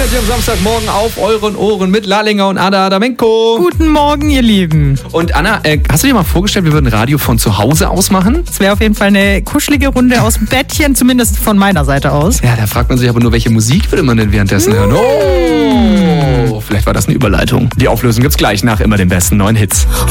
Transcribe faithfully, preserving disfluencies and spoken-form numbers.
Energy am Samstagmorgen auf euren Ohren mit Lalinger und Anna Adamenko. Guten Morgen, ihr Lieben. Und Anna, äh, hast du dir mal vorgestellt, wir würden Radio von zu Hause aus machen? Es wäre auf jeden Fall eine kuschelige Runde aus dem Bettchen, zumindest von meiner Seite aus. Ja, da fragt man sich aber nur, welche Musik würde man denn währenddessen hören? Oh, vielleicht war das eine Überleitung. Die Auflösung gibt's gleich nach immer den besten neuen Hits.